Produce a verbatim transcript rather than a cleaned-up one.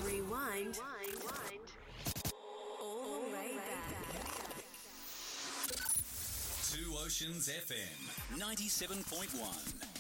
Rewind. All the way back. Two Oceans F M, ninety-seven point one.